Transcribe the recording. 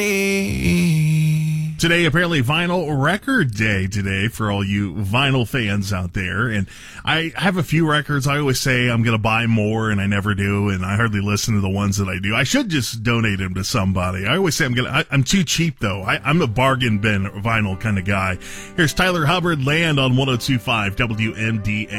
Today, apparently vinyl record day today for all you vinyl fans out there. And I have a few records. I always say I'm going to buy more, and I never do. And I hardly listen to the ones that I do. I should just donate them to somebody. I always say I'm too cheap, though. I'm a bargain bin vinyl kind of guy. Here's Tyler Hubbard, Land on 102.5 WMDA.